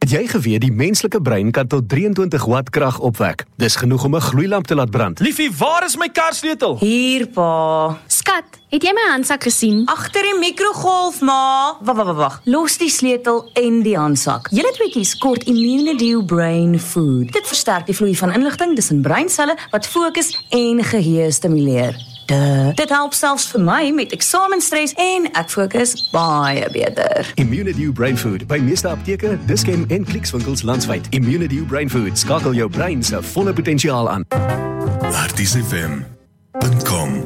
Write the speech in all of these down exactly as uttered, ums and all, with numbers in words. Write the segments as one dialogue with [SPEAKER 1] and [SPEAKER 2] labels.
[SPEAKER 1] Het jy geweet die menslike brein kan tot drieëntwintig watt krag opwek? Dis genoeg om 'n gloeilamp te laat brand.
[SPEAKER 2] Liefie, waar is my karsleutel?
[SPEAKER 3] Hier, pa.
[SPEAKER 4] Skat, het jy my handsak gesien?
[SPEAKER 3] Agter die mikrogolf, ma. Wag, wag, wag. Los die sleutel en die handsak. Julle tweeetjies kort Immunedew Brain Food. Dit versterk die vloei van inligting tussen breinselle wat fokus en geheue stimuleer. Duh. Dit help selfs vir my met eksamenstres en ek fokus baie beter.
[SPEAKER 1] Immunedew Brain Food by meeste apteke, Dischem en Clicks-winkels landwyd. Immunedew Brain Food skakel jou brein se volle potensiaal aan.
[SPEAKER 5] R T C F M punt com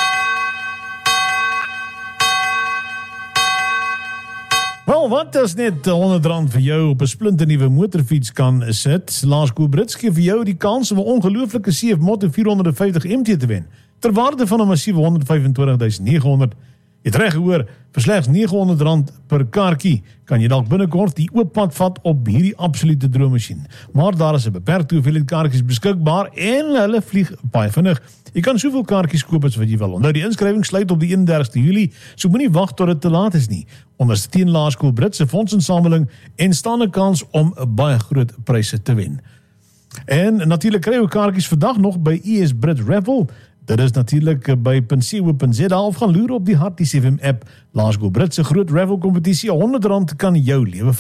[SPEAKER 6] Wel, wat as net honderd rand vir jou op 'n splinternuwe motorfiets kan sit? Laerskool Brits gee vir jou die kans om 'n ongelooflike C F Moto vierhonderdvyftig M T te wen, ter waarde van 'n massiewe honderd vyf en twintig tuisend nege honderd. Jy het reg gehoor, vir slegs nege honderd rand per kaartjie kan jy dalk binnekort die oop pad vat op hierdie absolute droommasjien. Maar daar is 'n beperkte hoeveelheid kaartjies beskikbaar en hulle vlieg baie vinnig. Jy kan soveel kaartjies koop as wat jy wil. Onthou, die inskrywing sluit op die eenendertigste Julie, so moenie wag tot dit te laat is nie. Ondersteun Laerskool Brits se fondsinsameling en staan 'n kans om baie groot pryse te wen. En natuurlik kry jy kaartjies vandag nog by E S Brit Raffle. Dit is natuurlik by punt co punt za of gaan loer op die R T C F M app. Laerskool Brits se groot raffle kompetisie, honderd rand kan jou lewe